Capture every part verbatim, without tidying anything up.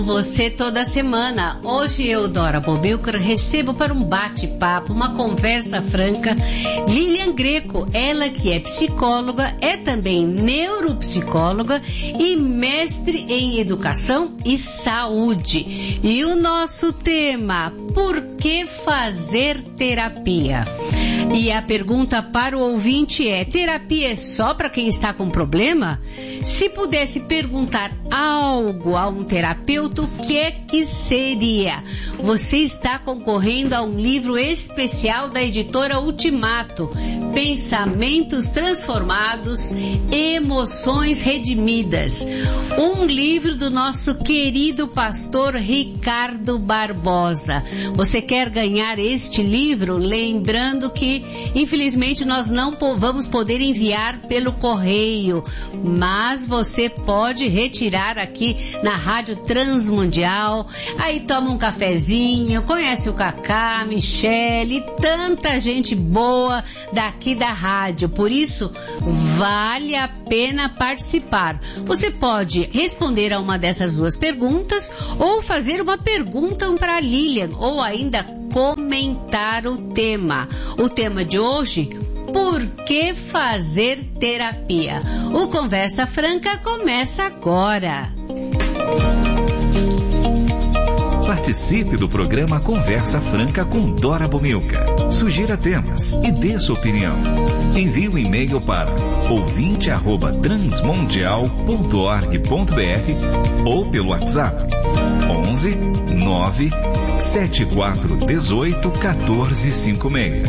Você toda semana. Hoje eu, Dora Bombilcar, recebo para um bate-papo, uma conversa franca, Lilian Greco, ela que é psicóloga, é também neuropsicóloga e mestre em educação e saúde. E o nosso tema, por que fazer terapia? E a pergunta para o ouvinte é, terapia é só para quem está com problema? Se pudesse perguntar algo a um terapeuta, o que é que seria? Você está concorrendo a um livro especial da editora Ultimato, Pensamentos Transformados, Emoções Redimidas. Um livro do nosso querido pastor Ricardo Barbosa. Você quer ganhar este livro? Lembrando que, infelizmente, nós não vamos poder enviar pelo correio, mas você pode retirar aqui na Rádio Transmundial, aí toma um cafezinho, conhece o Cacá, Michele, tanta gente boa daqui da rádio. Por isso, vale a pena participar. Você pode responder a uma dessas duas perguntas ou fazer uma pergunta para a Lilian, ou ainda comentar o tema. O tema de hoje, por que fazer terapia? O Conversa Franca começa agora. Participe do programa Conversa Franca com Dora Bombilcar. Sugira temas e dê sua opinião. Envie um e-mail para ouvinte arroba transmundial ponto org ponto br ou pelo WhatsApp onze nove sete quatro um oito um quatro cinco seis.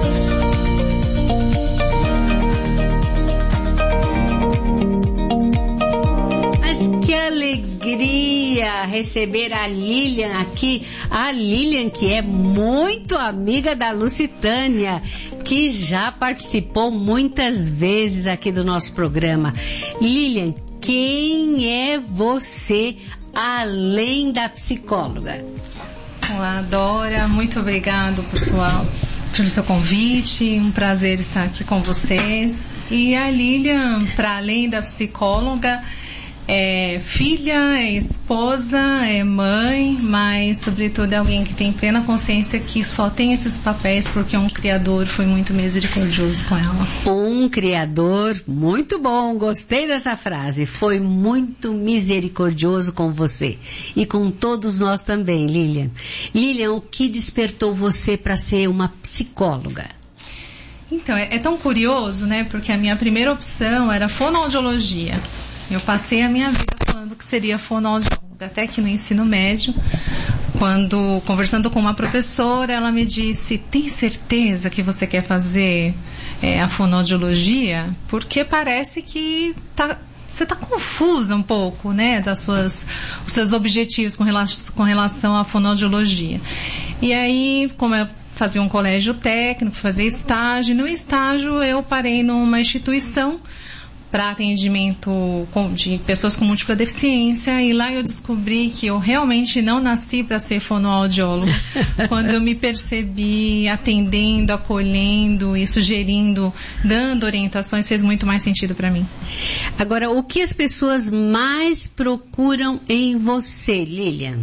Alegria receber a Lilian aqui, a Lilian que é muito amiga da Lucitânia, que já participou muitas vezes aqui do nosso programa. Lilian, quem é você além da psicóloga? Olá, Dora, muito obrigado por sua, pelo seu convite, um prazer estar aqui com vocês. E a Lilian, para além da psicóloga, é filha, é esposa, é mãe, mas sobretudo é alguém que tem plena consciência que só tem esses papéis porque um criador foi muito misericordioso com ela. Um criador muito bom, gostei dessa frase, foi muito misericordioso com você e com todos nós também, Lilian. Lilian, o que despertou você para ser uma psicóloga? Então, é, é tão curioso, né, porque a minha primeira opção era fonoaudiologia. Eu passei a minha vida falando que seria fonoaudióloga, até que no ensino médio, quando conversando com uma professora, ela me disse, tem certeza que você quer fazer é, a fonoaudiologia? Porque parece que tá, você está confusa um pouco, né, das suas, os seus objetivos com relação, com relação à fonoaudiologia. E aí, como eu fazia um colégio técnico, fazia estágio, no estágio eu parei numa instituição para atendimento de pessoas com múltipla deficiência, e lá eu descobri que eu realmente não nasci para ser fonoaudióloga. Quando eu me percebi atendendo, acolhendo e sugerindo, dando orientações, fez muito mais sentido para mim. Agora, o que as pessoas mais procuram em você, Lilian?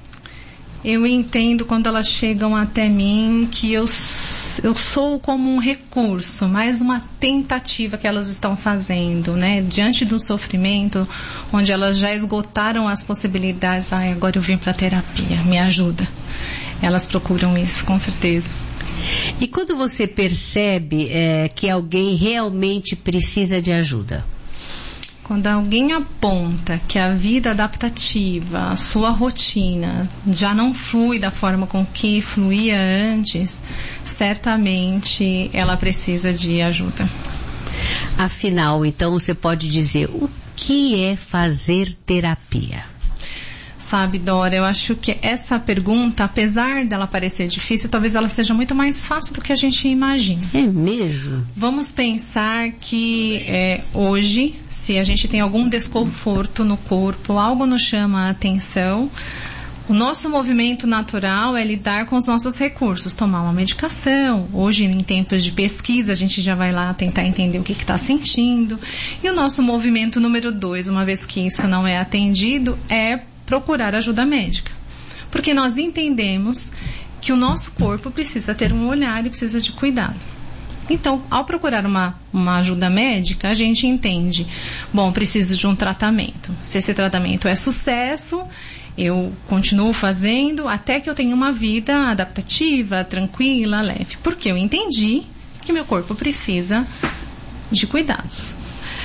Eu entendo quando elas chegam até mim que eu, eu sou como um recurso, mais uma tentativa que elas estão fazendo, né? Diante do sofrimento, onde elas já esgotaram as possibilidades, ah, agora eu vim para terapia, me ajuda. Elas procuram isso, com certeza. E quando você percebe é, que alguém realmente precisa de ajuda? Quando alguém aponta que a vida adaptativa, a sua rotina, já não flui da forma com que fluía antes, certamente ela precisa de ajuda. Afinal, então, você pode dizer, o que é fazer terapia? Sabe, Dora, eu acho que essa pergunta, apesar dela parecer difícil, talvez ela seja muito mais fácil do que a gente imagina. É mesmo? Vamos pensar que é, hoje, se a gente tem algum desconforto no corpo, algo nos chama a atenção, o nosso movimento natural é lidar com os nossos recursos, tomar uma medicação. Hoje, em tempos de pesquisa, a gente já vai lá tentar entender o que está sentindo. E o nosso movimento número dois, uma vez que isso não é atendido, é procurar ajuda médica. Porque nós entendemos que o nosso corpo precisa ter um olhar e precisa de cuidado. Então, ao procurar uma, uma ajuda médica, a gente entende, bom, preciso de um tratamento. Se esse tratamento é sucesso, eu continuo fazendo até que eu tenha uma vida adaptativa, tranquila, leve. Porque eu entendi que meu corpo precisa de cuidados.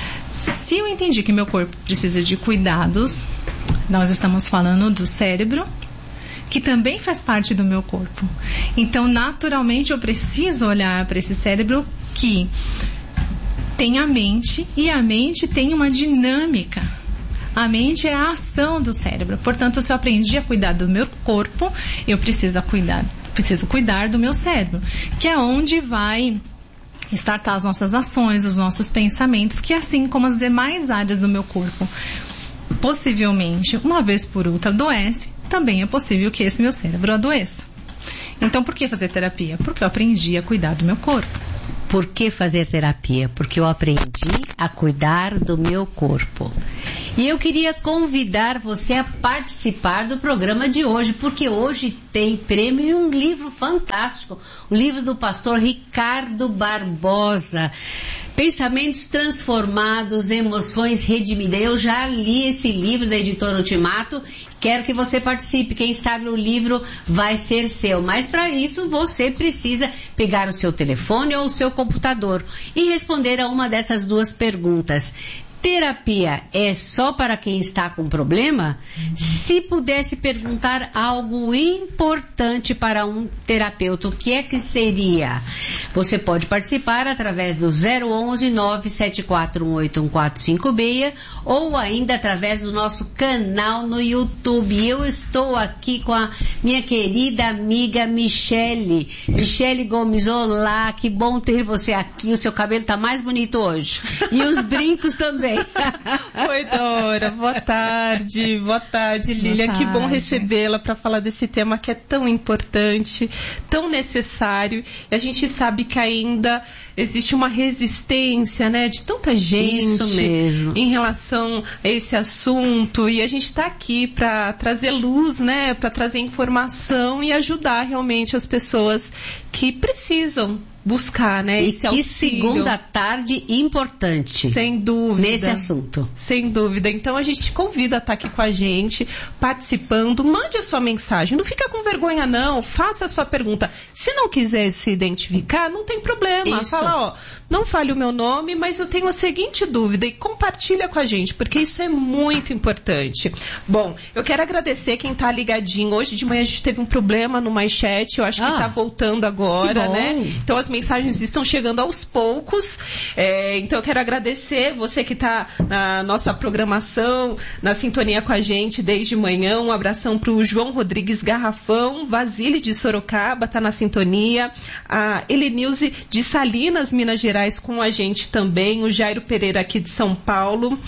Se eu entendi que meu corpo precisa de cuidados, nós estamos falando do cérebro, que também faz parte do meu corpo. Então, naturalmente, eu preciso olhar para esse cérebro que tem a mente, e a mente tem uma dinâmica. A mente é a ação do cérebro. Portanto, se eu aprendi a cuidar do meu corpo, eu preciso cuidar, preciso cuidar do meu cérebro, que é onde vai startar as nossas ações, os nossos pensamentos, que assim como as demais áreas do meu corpo, possivelmente, uma vez por outra, adoece, também é possível que esse meu cérebro adoeça. Então, por que fazer terapia? Porque eu aprendi a cuidar do meu corpo. Por que fazer terapia? Porque eu aprendi a cuidar do meu corpo. E eu queria convidar você a participar do programa de hoje, porque hoje tem prêmio e um livro fantástico. O livro do pastor Ricardo Barbosa. Pensamentos transformados, emoções redimidas. Eu já li esse livro da editora Ultimato. Quero que você participe. Quem sabe o livro vai ser seu. Mas para isso você precisa pegar o seu telefone ou o seu computador e responder a uma dessas duas perguntas. Terapia é só para quem está com problema? Se pudesse perguntar algo importante para um terapeuta, o que é que seria? Você pode participar através do zero onze, nove sete quatro um oito um quatro cinco seis ou ainda através do nosso canal no YouTube. Eu estou aqui com a minha querida amiga Michele. Michele Gomes, olá, que bom ter você aqui. O seu cabelo está mais bonito hoje. E os brincos também. Oi, Dora, boa tarde, boa tarde, Lília, que bom recebê-la para falar desse tema que é tão importante, tão necessário, e a gente sabe que ainda existe uma resistência, né, de tanta gente Isso mesmo. Em relação a esse assunto, e a gente está aqui para trazer luz, né, para trazer informação e ajudar realmente as pessoas que precisam buscar, né, e esse que auxílio. Segunda tarde importante. Sem dúvida. Nesse assunto. Sem dúvida. Então a gente te convida a estar aqui com a gente, participando, mande a sua mensagem, não fica com vergonha não, faça a sua pergunta. Se não quiser se identificar, não tem problema. Isso. Fala, ó, não fale o meu nome, mas eu tenho a seguinte dúvida e compartilha com a gente, porque isso é muito importante. Bom, eu quero agradecer quem está ligadinho. Hoje de manhã a gente teve um problema no MyChat, eu acho ah, que está voltando agora, né? Então as mensagens estão chegando aos poucos. É, então eu quero agradecer você que está na nossa programação, na sintonia com a gente desde manhã. Um abração para o João Rodrigues Garrafão, Vasile de Sorocaba, está na sintonia. A Helenilze de Salinas, Minas Gerais, com a gente também. O Jairo Pereira aqui de São Paulo.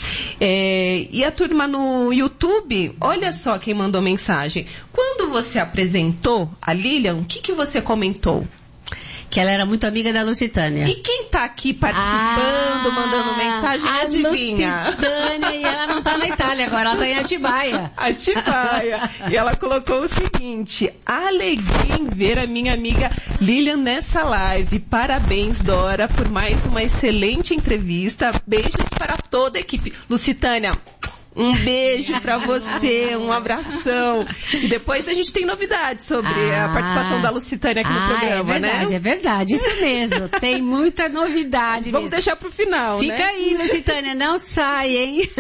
É, e a turma no YouTube, olha só quem mandou mensagem. Quando você apresentou a Lilian, o que, que você comentou? Que ela era muito amiga da Lucitânia. E quem tá aqui participando, ah, mandando mensagem, a adivinha? Lucitânia, e ela não tá na Itália agora, ela tá em Atibaia. Atibaia. E ela colocou o seguinte: alegria em ver a minha amiga Lilian nessa live. Parabéns, Dora, por mais uma excelente entrevista. Beijos para toda a equipe. Lucitânia, um beijo pra você, um abração. E depois a gente tem novidades sobre ah, a participação da Lucitânia aqui ah, no programa, né? É verdade, né? é verdade, isso mesmo. Tem muita novidade. Vamos mesmo deixar pro final, Fica né? Fica aí, Lucitânia, não sai, hein?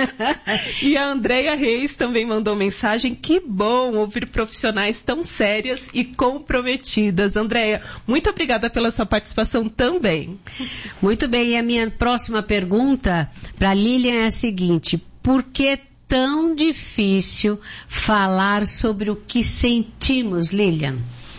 E a Andréia Reis também mandou mensagem. Que bom ouvir profissionais tão sérias e comprometidas. Andréia, muito obrigada pela sua participação também. Muito bem, e a minha próxima pergunta para Lilian é a seguinte: por que tão difícil falar sobre o que sentimos, Lilian?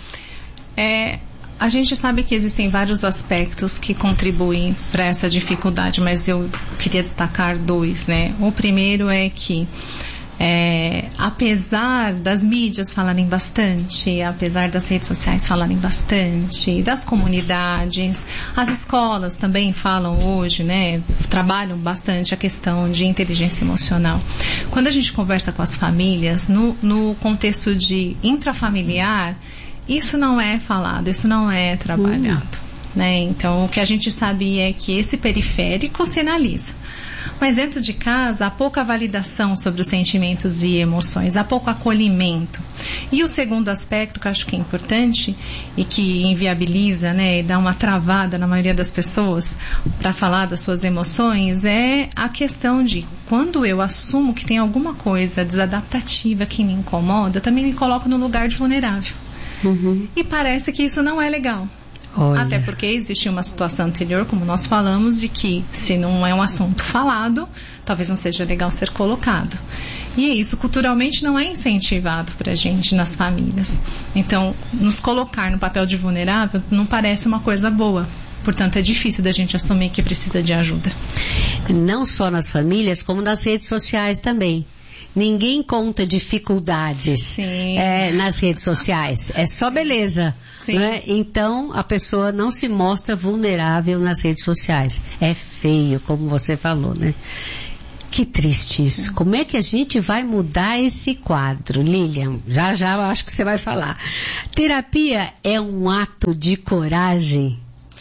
É, a gente sabe que existem vários aspectos que contribuem para essa dificuldade, mas eu queria destacar dois, né? O primeiro é que É, apesar das mídias falarem bastante, apesar das redes sociais falarem bastante, das comunidades, as escolas também falam hoje, né, trabalham bastante a questão de inteligência emocional. Quando a gente conversa com as famílias, no, no contexto de intrafamiliar, isso não é falado, isso não é trabalhado. Hum. Né? Então, o que a gente sabe é que esse periférico sinaliza. Mas dentro de casa, há pouca validação sobre os sentimentos e emoções, há pouco acolhimento. E o segundo aspecto que eu acho que é importante e que inviabiliza, né, e dá uma travada na maioria das pessoas para falar das suas emoções é a questão de quando eu assumo que tem alguma coisa desadaptativa que me incomoda, eu também me coloco no lugar de vulnerável. Uhum. E parece que isso não é legal. Olha. Até porque existe uma situação anterior, como nós falamos, de que se não é um assunto falado, talvez não seja legal ser colocado. E isso culturalmente não é incentivado pra gente nas famílias. Então, nos colocar no papel de vulnerável não parece uma coisa boa. Portanto, é difícil da gente assumir que precisa de ajuda. Não só nas famílias, como nas redes sociais também. Ninguém conta dificuldades é, nas redes sociais. É só beleza. Né? Então, a pessoa não se mostra vulnerável nas redes sociais. É feio, como você falou, né? Que triste isso. Como é que a gente vai mudar esse quadro, Lilian? Já, já eu acho que você vai falar. Terapia é um ato de coragem?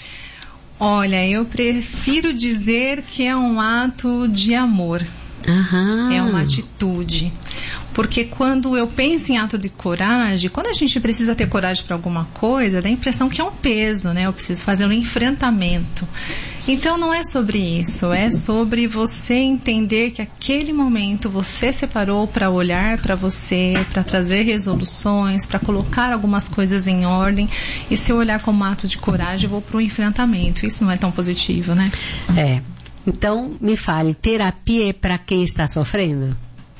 Olha, eu prefiro dizer que é um ato de amor. Aham. É uma atitude. Porque quando eu penso em ato de coragem, quando a gente precisa ter coragem para alguma coisa, dá a impressão que é um peso, né? Eu preciso fazer um enfrentamento. Então não é sobre isso, é sobre você entender que aquele momento você separou para olhar para você, para trazer resoluções, para colocar algumas coisas em ordem, e se eu olhar como ato de coragem, eu vou para o enfrentamento. Isso não é tão positivo, né? É. Então, me fale, terapia é para quem está sofrendo?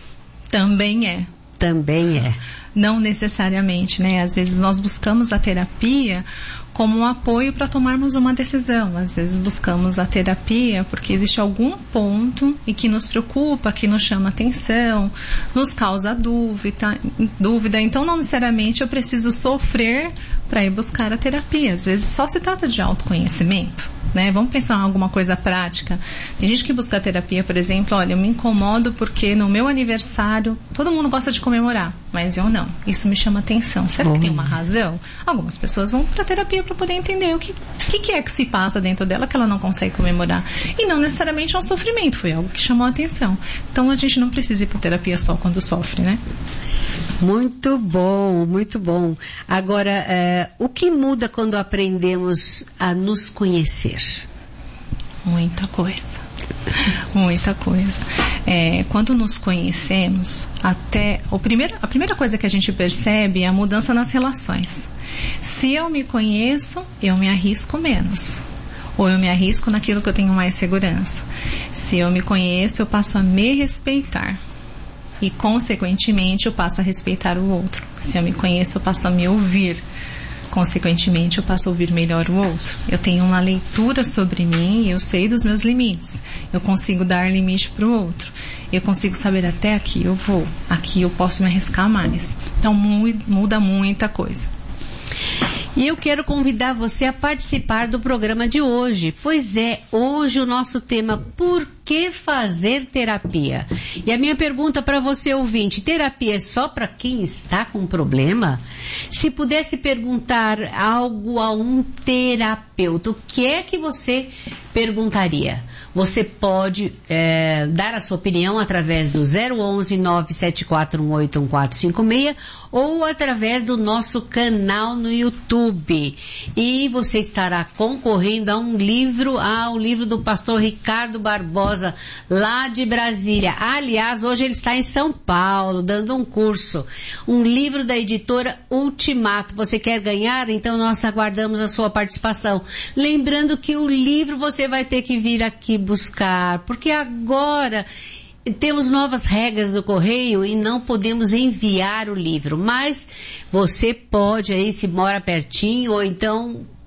Também é. Também é. Não necessariamente, né? Às vezes nós buscamos a terapia como um apoio para tomarmos uma decisão. Às vezes buscamos a terapia porque existe algum ponto e que nos preocupa, que nos chama atenção, nos causa dúvida, dúvida. Então, não necessariamente eu preciso sofrer para ir buscar a terapia. Às vezes só se trata de autoconhecimento. Né? Vamos pensar em alguma coisa prática. Tem gente que busca terapia, por exemplo, olha, eu me incomodo porque no meu aniversário todo mundo gosta de comemorar, mas eu não. Isso me chama atenção. Será Bom. que tem uma razão? Algumas pessoas vão para terapia para poder entender o que, que, que é que se passa dentro dela que ela não consegue comemorar. E não necessariamente é um sofrimento, foi algo que chamou a atenção. Então a gente não precisa ir para terapia só quando sofre, né? Muito bom, muito bom. Agora, é, o que muda quando aprendemos a nos conhecer? Muita coisa. Muita coisa. É, quando nos conhecemos, até o primeiro, a primeira coisa que a gente percebe é a mudança nas relações. Se eu me conheço, eu me arrisco menos. Ou eu me arrisco naquilo que eu tenho mais segurança. Se eu me conheço, eu passo a me respeitar. E, consequentemente, eu passo a respeitar o outro. Se eu me conheço, eu passo a me ouvir. Consequentemente, eu passo a ouvir melhor o outro. Eu tenho uma leitura sobre mim e eu sei dos meus limites. Eu consigo dar limite para o outro. Eu consigo saber até aqui eu vou. Aqui eu posso me arriscar mais. Então, muda muita coisa. E eu quero convidar você a participar do programa de hoje. Pois é, hoje o nosso tema, por que fazer terapia? E a minha pergunta para você, ouvinte, terapia é só para quem está com problema? Se pudesse perguntar algo a um terapeuta, o que é que você perguntaria? Você pode é, dar a sua opinião através do zero onze, nove sete quatro um oito um quatro cinco seis ou através do nosso canal no YouTube. E você estará concorrendo a um livro, ao livro do pastor Ricardo Barbosa, lá de Brasília. Aliás, hoje ele está em São Paulo, dando um curso. Um livro da editora Ultimato. Você quer ganhar? Então nós aguardamos a sua participação. Lembrando que o livro você vai ter que vir aqui buscar, porque agora temos novas regras do correio e não podemos enviar o livro, mas você pode aí, se mora pertinho, ou então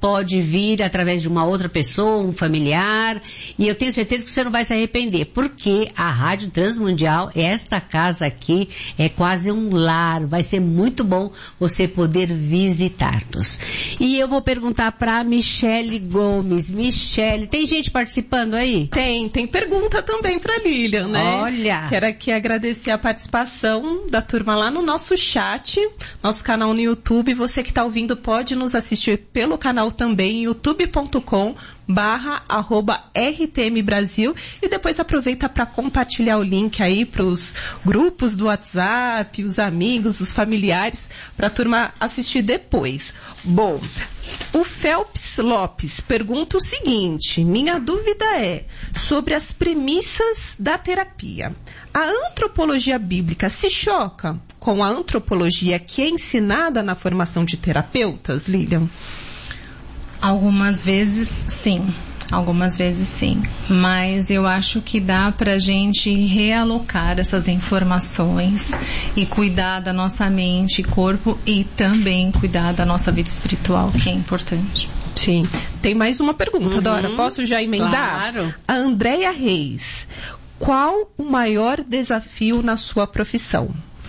pode vir através de uma outra pessoa, um familiar, e eu tenho certeza que você não vai se arrepender, porque a Rádio Transmundial, esta casa aqui, é quase um lar, vai ser muito bom você poder visitar-nos. E eu vou perguntar para Michele Gomes. Michele, tem gente participando aí? Tem, tem pergunta também para Lilian, né? Olha! Quero aqui agradecer a participação da turma lá no nosso chat, nosso canal no YouTube. Você que está ouvindo pode nos assistir pelo canal também, youtube ponto com barra arroba R T M Brasil, e depois aproveita para compartilhar o link aí para os grupos do WhatsApp, os amigos, os familiares, para a turma assistir depois. Bom, o Phelps Lopes pergunta o seguinte: minha dúvida é sobre as premissas da terapia. A antropologia bíblica se choca com a antropologia que é ensinada na formação de terapeutas, Lilian? Algumas vezes, sim. Algumas vezes, sim. Mas eu acho que dá pra gente realocar essas informações e cuidar da nossa mente e corpo, e também cuidar da nossa vida espiritual, que é importante. Sim. Tem mais uma pergunta, uhum. Dora. Posso já emendar? Claro. A Andréia Reis. Qual o maior desafio na sua profissão?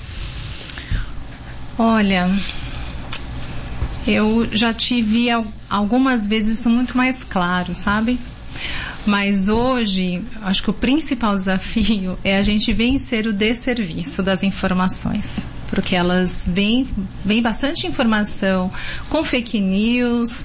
Olha... Eu já tive algumas vezes isso muito mais claro, sabe? Mas hoje, acho que o principal desafio é a gente vencer o desserviço das informações. Porque elas vêm, vêm bastante informação com fake news,